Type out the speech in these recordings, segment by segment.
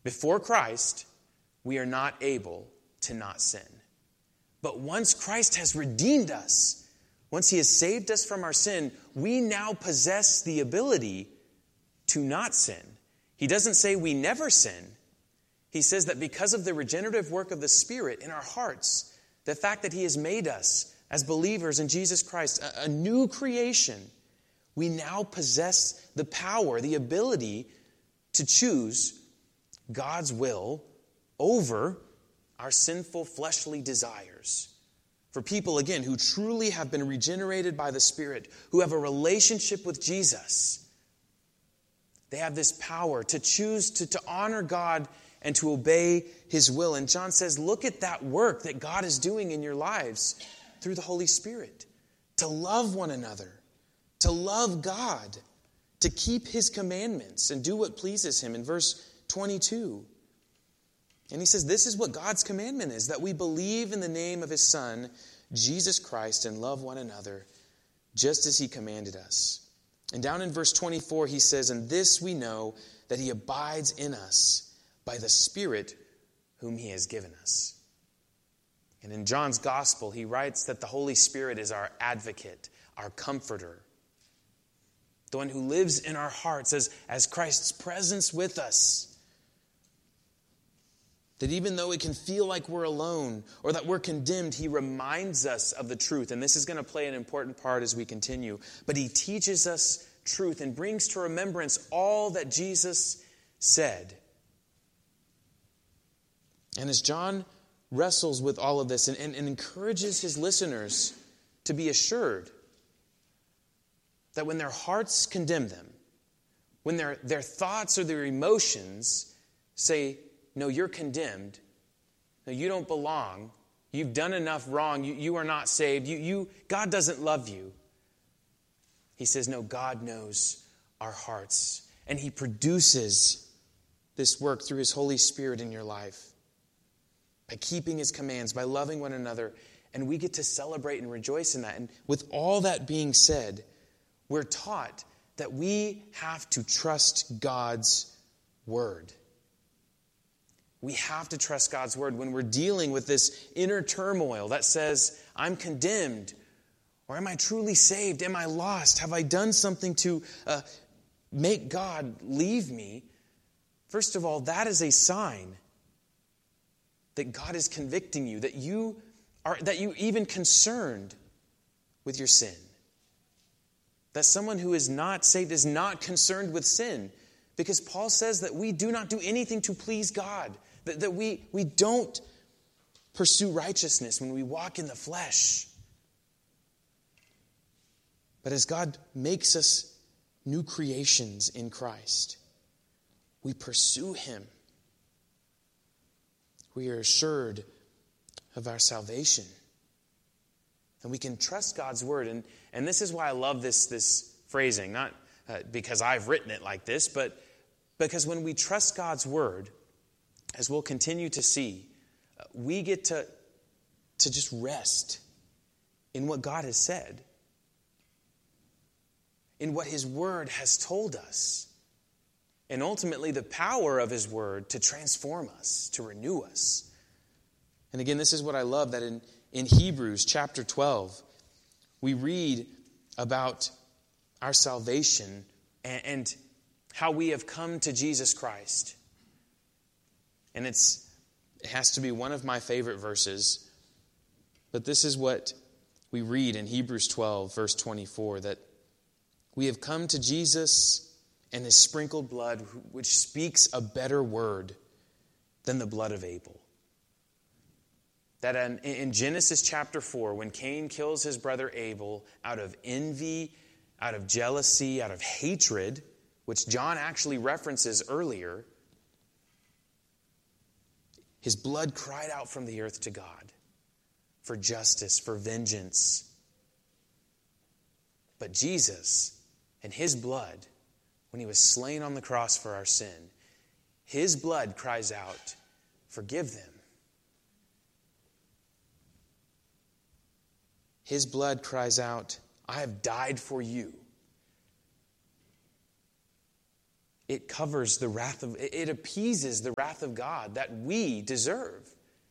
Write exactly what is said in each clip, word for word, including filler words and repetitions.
Before Christ, we are not able to not sin. But once Christ has redeemed us, once he has saved us from our sin, we now possess the ability to not sin. He doesn't say we never sin. He says that because of the regenerative work of the Spirit in our hearts, the fact that he has made us as believers in Jesus Christ, a, a new creation, we now possess the power, the ability to choose God's will over our sinful fleshly desires. For people, again, who truly have been regenerated by the Spirit, who have a relationship with Jesus, they have this power to choose to, to honor God and to obey his will. And John says, look at that work that God is doing in your lives through the Holy Spirit. To love one another, to love God, to keep his commandments and do what pleases him. In verse twenty-two, and he says, this is what God's commandment is, that we believe in the name of his Son, Jesus Christ, and love one another, just as he commanded us. And down in verse twenty-four, he says, and this we know, that he abides in us by the Spirit whom he has given us. And in John's Gospel, he writes that the Holy Spirit is our advocate, our comforter, the one who lives in our hearts as, as Christ's presence with us. That even though it can feel like we're alone or that we're condemned, he reminds us of the truth. And this is going to play an important part as we continue. But he teaches us truth and brings to remembrance all that Jesus said. And as John wrestles with all of this and, and, and encourages his listeners to be assured that when their hearts condemn them, when their, their thoughts or their emotions say, no, you're condemned. No, you don't belong. You've done enough wrong. You, you are not saved. You, you, God doesn't love you. He says, no, God knows our hearts. And he produces this work through his Holy Spirit in your life. By keeping his commands, by loving one another. And we get to celebrate and rejoice in that. And with all that being said, we're taught that we have to trust God's word. We have to trust God's word when we're dealing with this inner turmoil that says, I'm condemned. Or am I truly saved? Am I lost? Have I done something to uh, make God leave me? First of all, that is a sign that God is convicting you, that you are that you even concerned with your sin. That someone who is not saved is not concerned with sin. Because Paul says that we do not do anything to please God. That, that we, we don't pursue righteousness when we walk in the flesh. But as God makes us new creations in Christ, we pursue him. We are assured of our salvation. And we can trust God's word. And, and this is why I love this, this phrasing. Not uh, because I've written it like this, but because when we trust God's word, as we'll continue to see, uh, we get to, to just rest in what God has said. In what his word has told us. And ultimately the power of his word to transform us, to renew us. And again, this is what I love, that in, in Hebrews chapter twelve, we read about our salvation and, and how we have come to Jesus Christ. And it's it has to be one of my favorite verses. But this is what we read in Hebrews twelve, verse twenty-four, that we have come to Jesus and his sprinkled blood, which speaks a better word than the blood of Abel. That in Genesis chapter four, when Cain kills his brother Abel out of envy, out of jealousy, out of hatred, which John actually references earlier, his blood cried out from the earth to God for justice, for vengeance. But Jesus and his blood, when he was slain on the cross for our sin, his blood cries out, forgive them. His blood cries out, I have died for you. it covers the wrath of, it appeases the wrath of God that we deserve.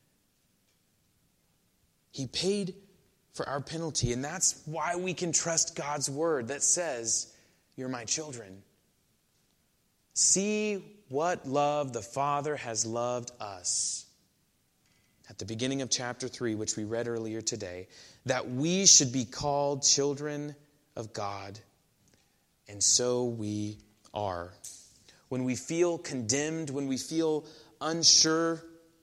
He paid for our penalty, and that's why we can trust God's word that says, "You're my children." See what love the Father has loved us. At the beginning of chapter three, which we read earlier today, that we should be called children of God. And so we are. When we feel condemned, when we feel unsure,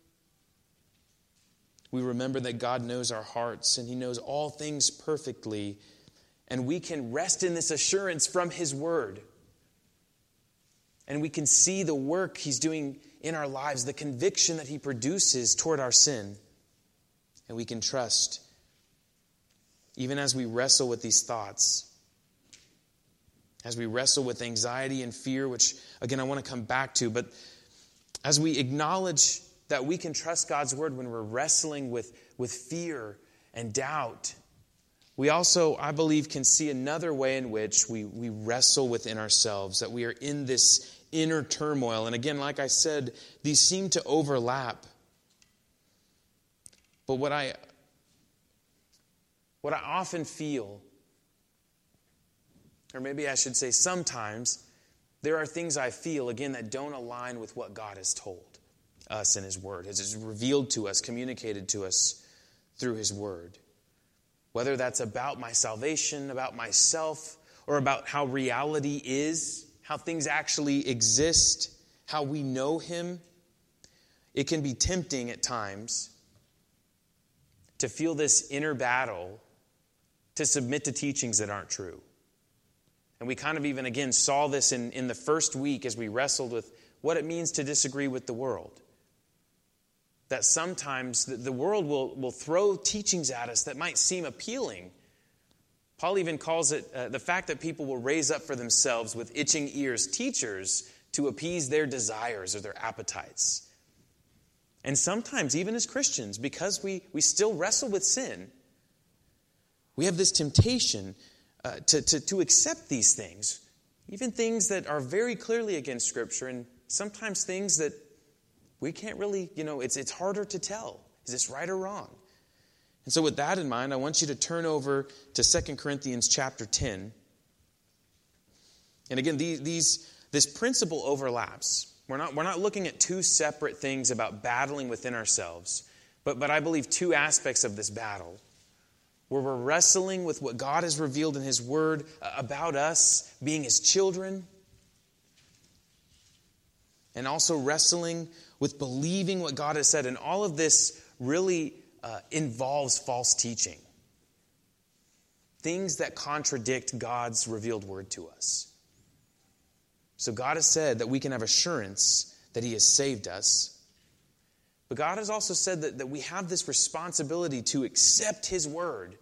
we remember that God knows our hearts and He knows all things perfectly. And we can rest in this assurance from His word. And we can see the work He's doing in our lives, the conviction that He produces toward our sin. And we can trust, even as we wrestle with these thoughts, as we wrestle with anxiety and fear, which, again, I want to come back to, but as we acknowledge that we can trust God's word when we're wrestling with, with fear and doubt, we also, I believe, can see another way in which we, we wrestle within ourselves, that we are in this inner turmoil. And again, like I said, these seem to overlap. But what I, what I often feel, or maybe I should say sometimes, there are things I feel, again, that don't align with what God has told us in His word, as it's revealed to us, communicated to us through His word. Whether that's about my salvation, about myself, or about how reality is, how things actually exist, how we know Him, it can be tempting at times to feel this inner battle to submit to teachings that aren't true. And we kind of even, again, saw this in, in the first week as we wrestled with what it means to disagree with the world. That sometimes the, the world will, will throw teachings at us that might seem appealing. Paul even calls it uh, the fact that people will raise up for themselves with itching ears teachers to appease their desires or their appetites. And sometimes, even as Christians, because we, we still wrestle with sin, we have this temptation uh, to, to, to accept these things, even things that are very clearly against Scripture, and sometimes things that we can't really, you know, it's, it's harder to tell. Is this right or wrong? And so with that in mind, I want you to turn over to Second Corinthians chapter ten. And again, these, these this principle overlaps. We're not, we're not looking at two separate things about battling within ourselves, but, but I believe two aspects of this battle, where we're wrestling with what God has revealed in His word about us being His children, and also wrestling with believing what God has said. And all of this really uh, involves false teaching. Things that contradict God's revealed word to us. So God has said that we can have assurance that He has saved us. But God has also said that, that we have this responsibility to accept His word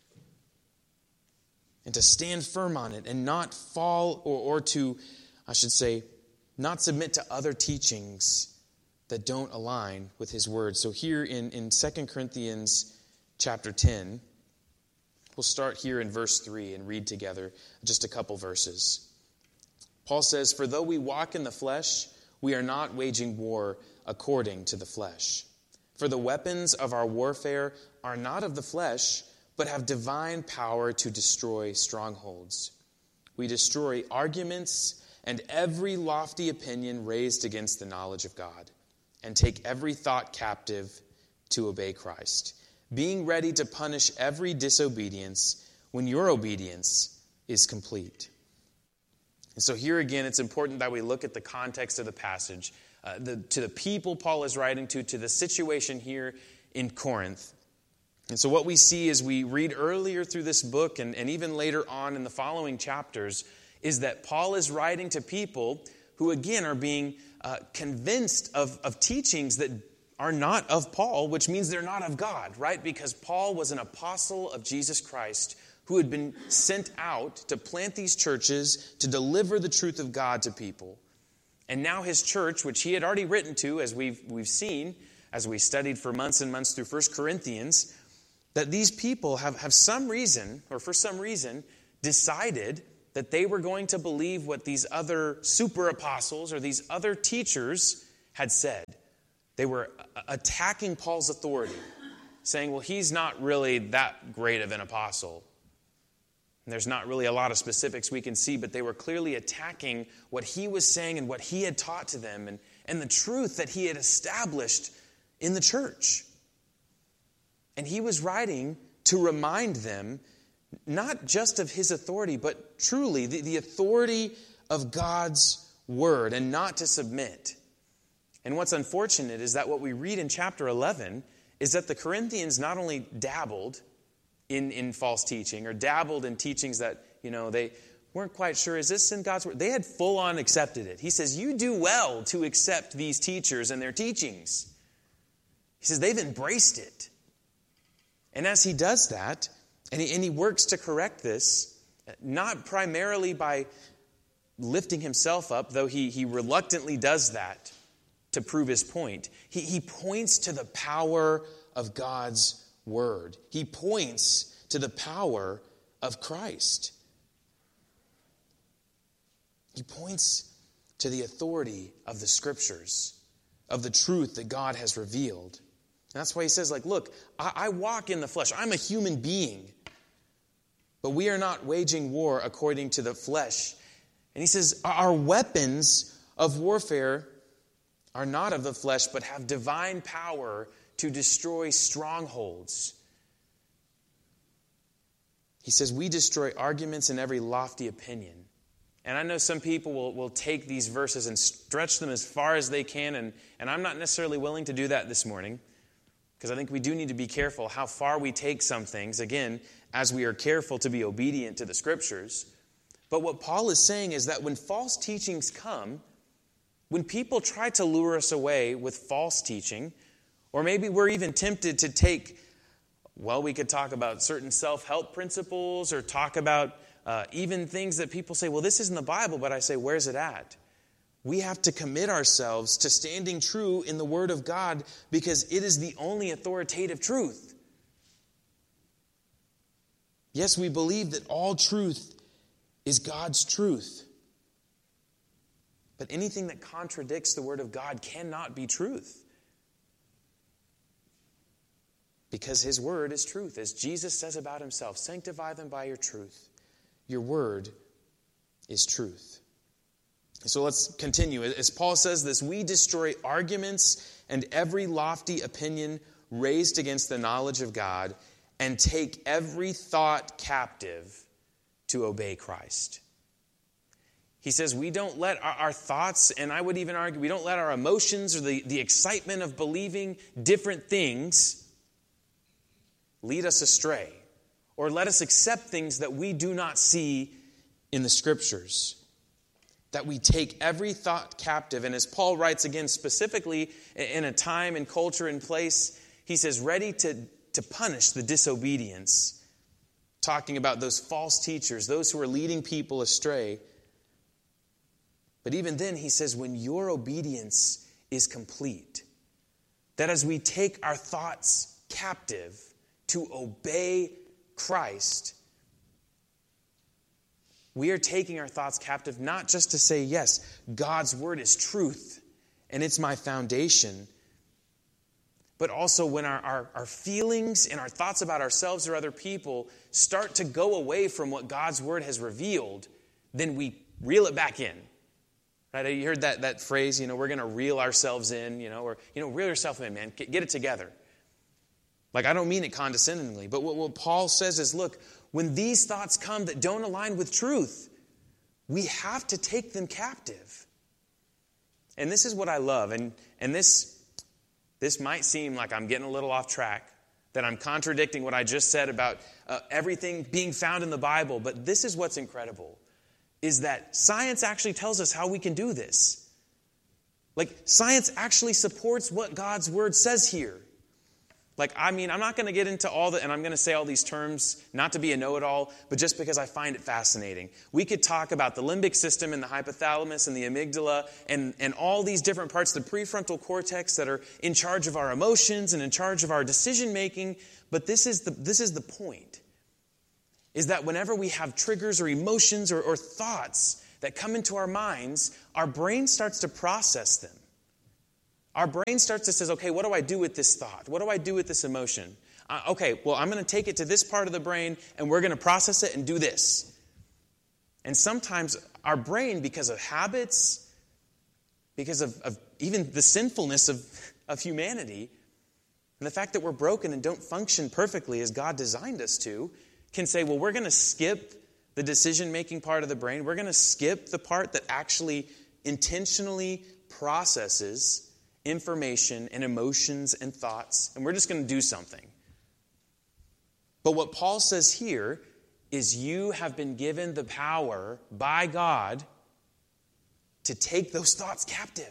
and to stand firm on it and not fall, or, or to, I should say, not submit to other teachings that don't align with His word. So here in, in Second Corinthians chapter ten, we'll start here in verse three and read together just a couple verses. Paul says, "For though we walk in the flesh, we are not waging war according to the flesh. For the weapons of our warfare are not of the flesh, but have divine power to destroy strongholds. We destroy arguments and every lofty opinion raised against the knowledge of God, and take every thought captive to obey Christ, being ready to punish every disobedience when your obedience is complete." And so here again, it's important that we look at the context of the passage, uh, the, to the people Paul is writing to, to the situation here in Corinth. And so what we see as we read earlier through this book, and, and even later on in the following chapters, is that Paul is writing to people who, again, are being uh, convinced of, of teachings that are not of Paul, which means they're not of God, right? Because Paul was an apostle of Jesus Christ who had been sent out to plant these churches, to deliver the truth of God to people. And now his church, which he had already written to, as we've, we've seen, as we studied for months and months through First Corinthians, that these people have, have some reason, or for some reason, decided that they were going to believe what these other super apostles or these other teachers had said. They were attacking Paul's authority, saying, well, he's not really that great of an apostle. And there's not really a lot of specifics we can see, but they were clearly attacking what he was saying and what he had taught to them and, and the truth that he had established in the church. And he was writing to remind them not just of his authority, but truly the, the authority of God's word, and not to submit. And what's unfortunate is that what we read in chapter eleven is that the Corinthians not only dabbled in, in false teaching or dabbled in teachings that, you know, they weren't quite sure, is this in God's word? They had full on accepted it. He says, you do well to accept these teachers and their teachings. He says, they've embraced it. And as he does that, and he, and he works to correct this, not primarily by lifting himself up, though he, he reluctantly does that to prove his point. He, he points to the power of God's word. He points to the power of Christ. He points to the authority of the Scriptures, of the truth that God has revealed. And that's why he says, like, look, I, I walk in the flesh. I'm a human being. But we are not waging war according to the flesh. And he says, our weapons of warfare are not of the flesh, but have divine power to destroy strongholds. He says, we destroy arguments and every lofty opinion. And I know some people will, will take these verses and stretch them as far as they can, and, and I'm not necessarily willing to do that this morning, because I think we do need to be careful how far we take some things, again, as we are careful to be obedient to the Scriptures. But what Paul is saying is that when false teachings come, when people try to lure us away with false teaching, or maybe we're even tempted to take, well, we could talk about certain self-help principles or talk about uh, even things that people say, well, this isn't the Bible, but I say, where's it at? We have to commit ourselves to standing true in the Word of God because it is the only authoritative truth. Yes, we believe that all truth is God's truth. But anything that contradicts the Word of God cannot be truth. Because His Word is truth. As Jesus says about Himself, sanctify them by your truth. Your Word is truth. So let's continue. As Paul says this, we destroy arguments and every lofty opinion raised against the knowledge of God and take every thought captive to obey Christ. He says we don't let our, our thoughts, and I would even argue we don't let our emotions or the, the excitement of believing different things lead us astray or let us accept things that we do not see in the Scriptures. That we take every thought captive. And as Paul writes again specifically in a time and culture and place, he says ready to, to punish the disobedience. Talking about those false teachers, those who are leading people astray. But even then he says when your obedience is complete, that as we take our thoughts captive to obey Christ, we are taking our thoughts captive not just to say, yes, God's word is truth and it's my foundation, but also when our, our, our feelings and our thoughts about ourselves or other people start to go away from what God's word has revealed, then we reel it back in. Right? You heard that, that phrase, you know, we're going to reel ourselves in, you know, or, you know, reel yourself in, man, get, get it together. Like, I don't mean it condescendingly, but what, what Paul says is, look, when these thoughts come that don't align with truth, we have to take them captive. And this is what I love, and, and this, this might seem like I'm getting a little off track, that I'm contradicting what I just said about uh, everything being found in the Bible, but this is what's incredible, is that science actually tells us how we can do this. Like, science actually supports what God's word says here. Like, I mean, I'm not going to get into all the, and I'm going to say all these terms, not to be a know-it-all, but just because I find it fascinating. We could talk about the limbic system and the hypothalamus and the amygdala and, and all these different parts, the prefrontal cortex that are in charge of our emotions and in charge of our decision-making, but this is the, this is the point, is that whenever we have triggers or emotions or, or thoughts that come into our minds, our brain starts to process them. Our brain starts to say, okay, what do I do with this thought? What do I do with this emotion? Uh, okay, well, I'm going to take it to this part of the brain, and we're going to process it and do this. And sometimes our brain, because of habits, because of, of even the sinfulness of, of humanity, and the fact that we're broken and don't function perfectly as God designed us to, can say, well, we're going to skip the decision-making part of the brain. We're going to skip the part that actually intentionally processes information and emotions and thoughts, and we're just going to do something. But what Paul says here is you have been given the power by God to take those thoughts captive.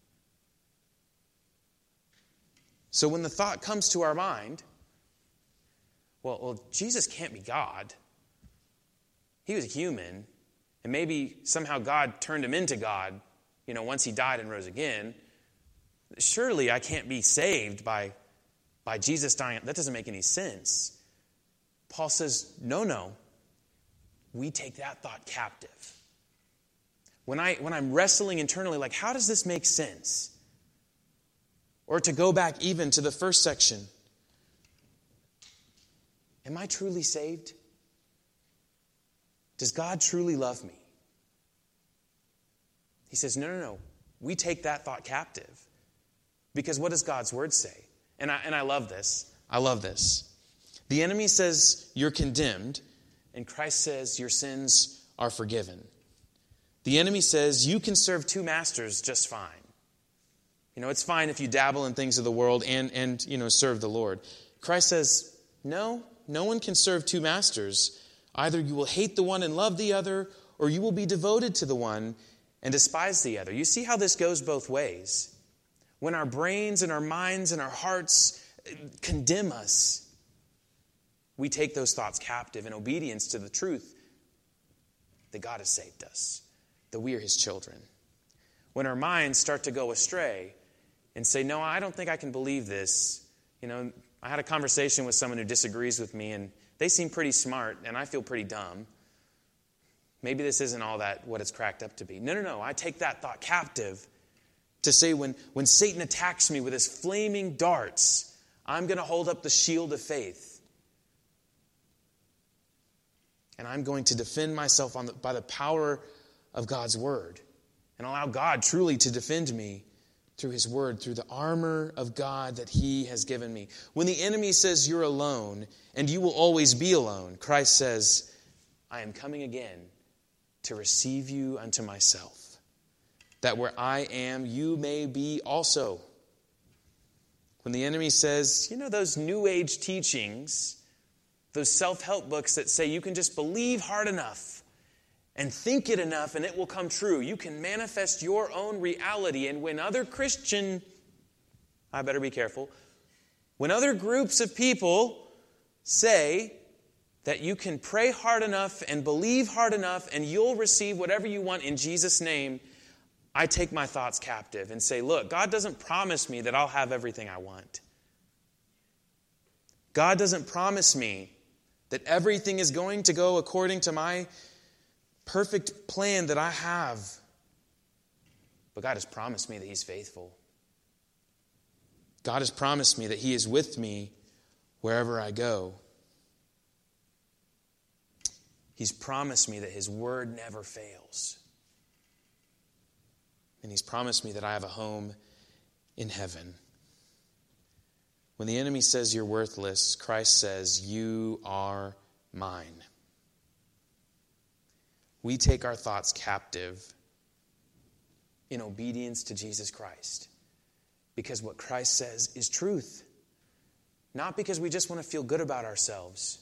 So when the thought comes to our mind, well, well, Jesus can't be God. He was human, and maybe somehow God turned him into God, you know, once he died and rose again. Surely I can't be saved by, by Jesus dying. That doesn't make any sense. Paul says, no, no. We take that thought captive. When, I, when I'm wrestling internally, like, how does this make sense? Or to go back even to the first section. Am I truly saved? Does God truly love me? He says, no, no, no. We take that thought captive. Because what does God's word say? And I, and I love this. I love this. The enemy says you're condemned, and Christ says your sins are forgiven. The enemy says you can serve two masters just fine. You know, it's fine if you dabble in things of the world and, and you know, serve the Lord. Christ says, no, no one can serve two masters. Either you will hate the one and love the other, or you will be devoted to the one and despise the other. You see how this goes both ways. When our brains and our minds and our hearts condemn us, we take those thoughts captive in obedience to the truth that God has saved us, that we are his children. When our minds start to go astray and say, no, I don't think I can believe this. You know, I had a conversation with someone who disagrees with me, and they seem pretty smart, and I feel pretty dumb. Maybe this isn't all that what it's cracked up to be. No, no, no. I take that thought captive to say when, when Satan attacks me with his flaming darts, I'm going to hold up the shield of faith. And I'm going to defend myself on the, by the power of God's word. And allow God truly to defend me through his word, through the armor of God that he has given me. When the enemy says you're alone, and you will always be alone, Christ says, I am coming again to receive you unto myself, that where I am, you may be also. When the enemy says, you know, those new age teachings, those self-help books that say you can just believe hard enough and think it enough and it will come true. You can manifest your own reality. And when other Christian, I better be careful, when other groups of people say that you can pray hard enough and believe hard enough and you'll receive whatever you want in Jesus' name, I take my thoughts captive and say, look, God doesn't promise me that I'll have everything I want. God doesn't promise me that everything is going to go according to my perfect plan that I have. But God has promised me that he's faithful. God has promised me that he is with me wherever I go. He's promised me that his word never fails. And he's promised me that I have a home in heaven. When the enemy says you're worthless, Christ says, you are mine. We take our thoughts captive in obedience to Jesus Christ. Because what Christ says is truth. Not because we just want to feel good about ourselves.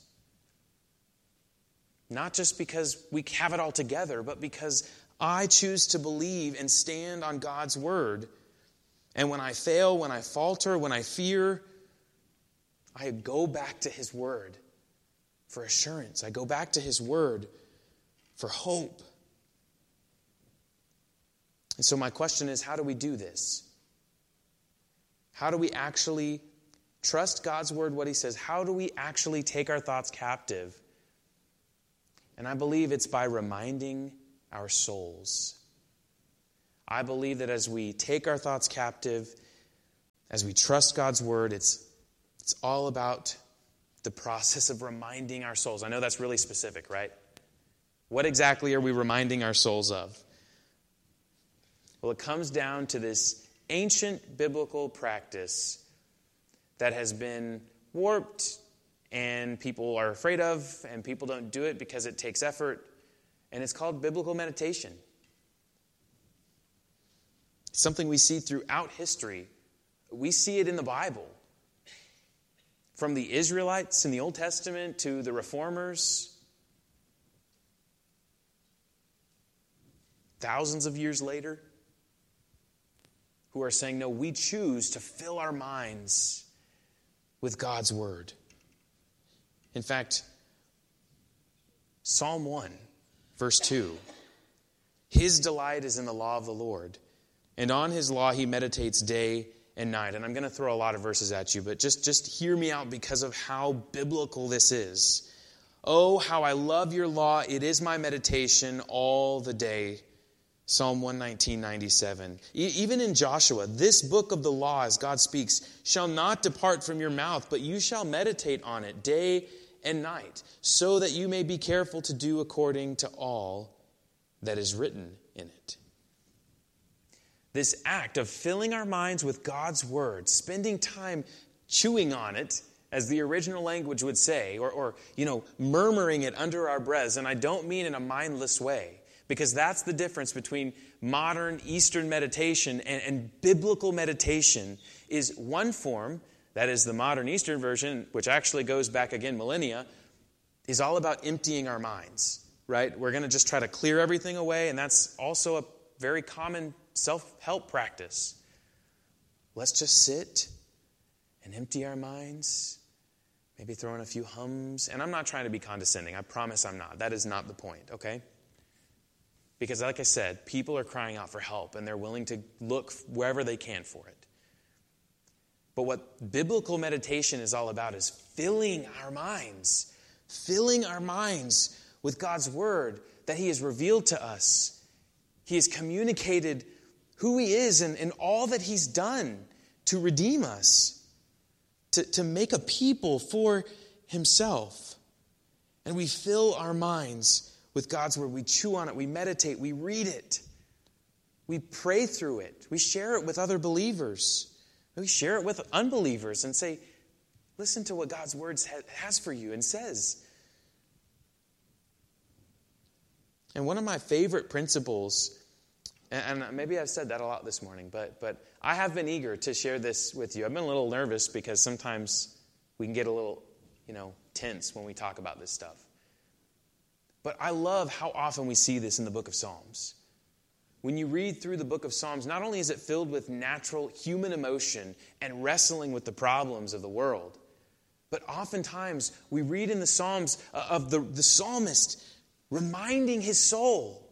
Not just because we have it all together, but because I choose to believe and stand on God's word. And when I fail, when I falter, when I fear, I go back to his word for assurance. I go back to his word for hope. And so my question is, how do we do this? How do we actually trust God's word, what he says? How do we actually take our thoughts captive And I believe it's by reminding our souls. I believe that as we take our thoughts captive, as we trust God's word, it's, it's all about the process of reminding our souls. I know that's really specific, right? What exactly are we reminding our souls of? Well, it comes down to this ancient biblical practice that has been warped and people are afraid of, and people don't do it because it takes effort, and it's called biblical meditation. Something we see throughout history. We see it in the Bible. From the Israelites in the Old Testament to the Reformers, thousands of years later, who are saying, no, we choose to fill our minds with God's word. In fact, Psalm one, verse two, his delight is in the law of the Lord, and on his law he meditates day and night. And I'm going to throw a lot of verses at you, but just, just hear me out because of how biblical this is. Oh, how I love your law. It is my meditation all the day. Psalm one nineteen, ninety-seven. E- even in Joshua, this book of the law, as God speaks, shall not depart from your mouth, but you shall meditate on it day and night, so that you may be careful to do according to all that is written in it. This act of filling our minds with God's word, spending time chewing on it, as the original language would say, or, or you know, murmuring it under our breaths, and I don't mean in a mindless way, because that's the difference between modern Eastern meditation and, and biblical meditation is one form, that is the modern Eastern version, which actually goes back again millennia, is all about emptying our minds, right? We're going to just try to clear everything away, and that's also a very common self-help practice. Let's just sit and empty our minds, maybe throw in a few hums. And I'm not trying to be condescending. I promise I'm not. That is not the point, okay? Because like I said, people are crying out for help, and they're willing to look wherever they can for it. But what biblical meditation is all about is filling our minds, filling our minds with God's word that he has revealed to us. He has communicated who he is and, and all that he's done to redeem us, to, to make a people for himself. And we fill our minds with God's word. We chew on it, we meditate, we read it, we pray through it, we share it with other believers. We share it with unbelievers and say, listen to what God's word has for you and says. And one of my favorite principles, and maybe I've said that a lot this morning, but, but I have been eager to share this with you. I've been a little nervous because sometimes we can get a little, you know, tense when we talk about this stuff. But I love how often we see this in the book of Psalms. When you read through the book of Psalms, not only is it filled with natural human emotion and wrestling with the problems of the world, but oftentimes we read in the Psalms of the, the psalmist reminding his soul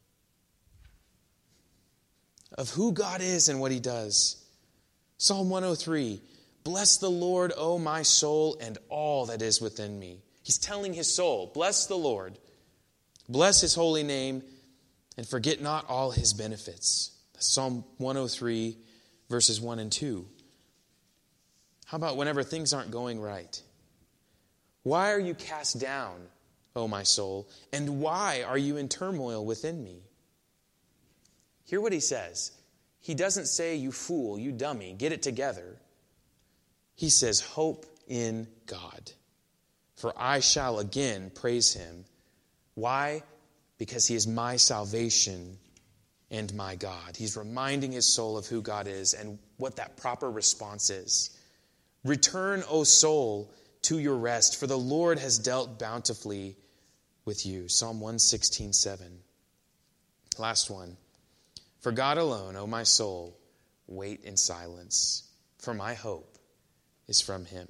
of who God is and what he does. Psalm one oh three, bless the Lord, O my soul, and all that is within me. He's telling his soul, bless the Lord, bless his holy name, and forget not all his benefits. That's Psalm one oh three, verses one and two. How about whenever things aren't going right? Why are you cast down, O my soul? And why are you in turmoil within me? Hear what he says. He doesn't say, you fool, you dummy, get it together. He says, hope in God, for I shall again praise him. Why? Because he is my salvation and my God. He's reminding his soul of who God is and what that proper response is. Return, O soul, to your rest, for the Lord has dealt bountifully with you. Psalm one sixteen, seven. Last one. For God alone, O my soul, wait in silence, for my hope is from him.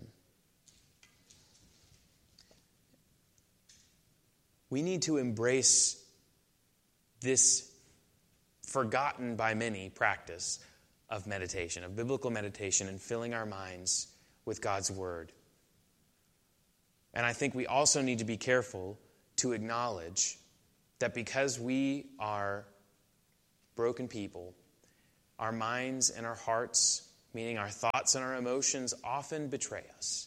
We need to embrace this forgotten by many practice of meditation, of biblical meditation, and filling our minds with God's word. And I think we also need to be careful to acknowledge that because we are broken people, our minds and our hearts, meaning our thoughts and our emotions, often betray us.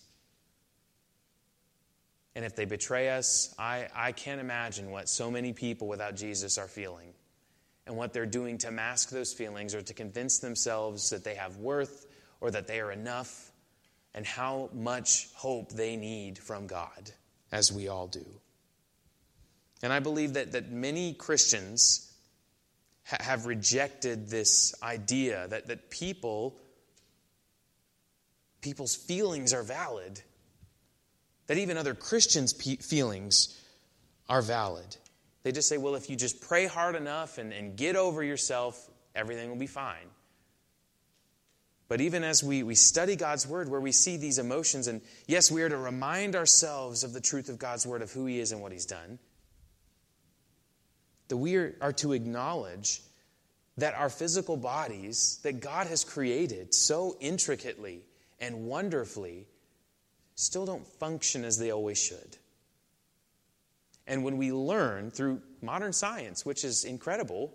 And if they betray us, I, I can't imagine what so many people without Jesus are feeling and what they're doing to mask those feelings or to convince themselves that they have worth or that they are enough, and how much hope they need from God, as we all do. And I believe that, that many Christians ha- have rejected this idea that, that people, people's feelings are valid, that even other Christians' pe- feelings are valid. They just say, well, if you just pray hard enough and, and get over yourself, everything will be fine. But even as we, we study God's Word, where we see these emotions, and yes, we are to remind ourselves of the truth of God's Word, of who He is and what He's done, that we are, are to acknowledge that our physical bodies that God has created so intricately and wonderfully still don't function as they always should. And when we learn through modern science, which is incredible,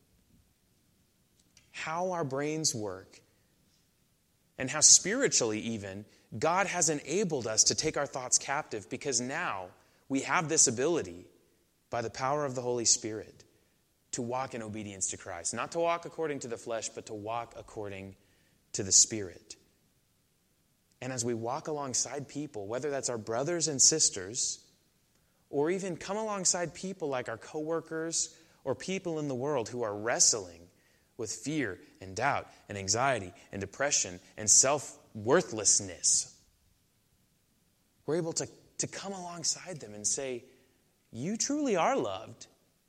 how our brains work, and how spiritually even, God has enabled us to take our thoughts captive, because now we have this ability by the power of the Holy Spirit to walk in obedience to Christ. Not to walk according to the flesh, but to walk according to the Spirit. And as we walk alongside people, whether that's our brothers and sisters, or even come alongside people like our coworkers or people in the world who are wrestling with fear and doubt and anxiety and depression and self-worthlessness, we're able to, to come alongside them and say, you truly are loved.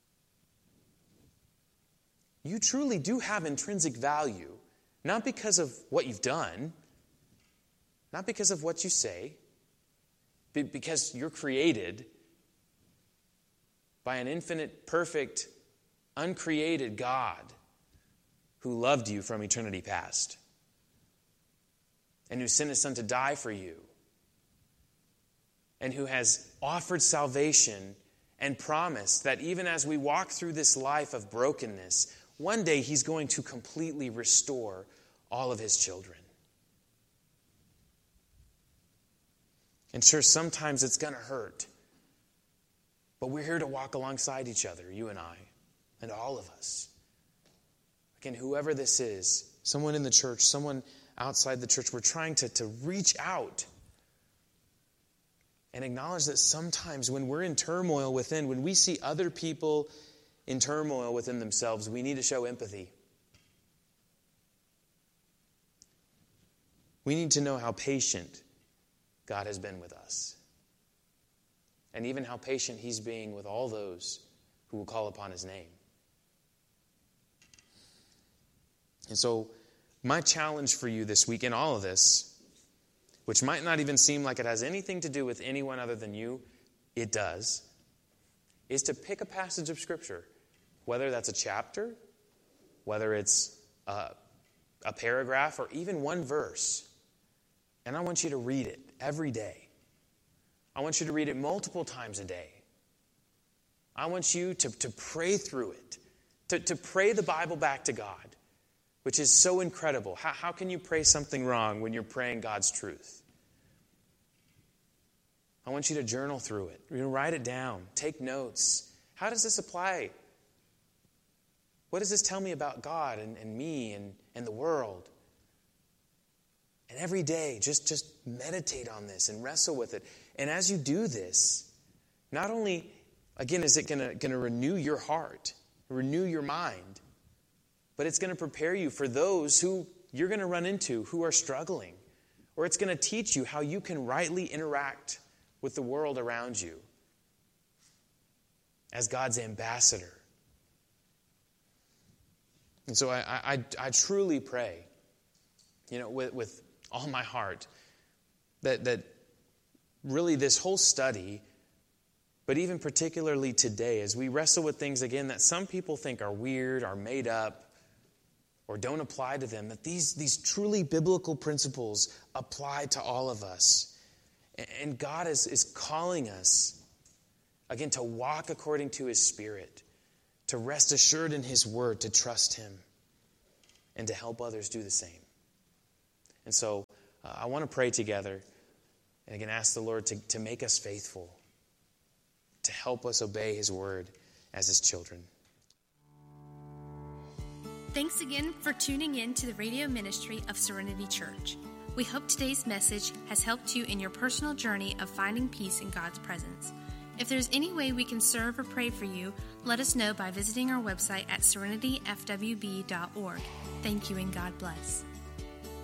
You truly do have intrinsic value, not because of what you've done, not because of what you say, but because you're created by an infinite, perfect, uncreated God who loved you from eternity past and who sent His Son to die for you and who has offered salvation and promised that even as we walk through this life of brokenness, one day He's going to completely restore all of His children. And sure, sometimes it's going to hurt, but we're here to walk alongside each other, you and I, and all of us. Again, whoever this is, someone in the church, someone outside the church, we're trying to, to reach out and acknowledge that sometimes when we're in turmoil within, when we see other people in turmoil within themselves, we need to show empathy. We need to know how patient God has been with us, and even how patient He's being with all those who will call upon His name. And so my challenge for you this week in all of this, which might not even seem like it has anything to do with anyone other than you, it does, is to pick a passage of Scripture, whether that's a chapter, whether it's a, a paragraph, or even one verse. And I want you to read it every day. I want you to read it multiple times a day. I want you to, to pray through it, to, to pray the Bible back to God, which is so incredible. How, how can you pray something wrong when you're praying God's truth? I want you to journal through it. You know, write it down. Take notes. How does this apply? What does this tell me about God and, and me and, and the world? And every day, just, just meditate on this and wrestle with it. And as you do this, not only, again, is it going to renew your heart, renew your mind, but it's going to prepare you for those who you're going to run into who are struggling. Or it's going to teach you how you can rightly interact with the world around you as God's ambassador. And so I, I, I truly pray, you know, with, with all my heart, that, that really this whole study, but even particularly today, as we wrestle with things again that some people think are weird, are made up, or don't apply to them, that these, these truly biblical principles apply to all of us. And God is, is calling us Again, to walk according to his Spirit, to rest assured in his word, to trust him, and to help others do the same. And so uh, I want to pray together and again ask the Lord to, to make us faithful, to help us obey his word as his children. Thanks again for tuning in to the radio ministry of Serenity Church. We hope today's message has helped you in your personal journey of finding peace in God's presence. If there's any way we can serve or pray for you, let us know by visiting our website at serenity f w b dot org. Thank you and God bless.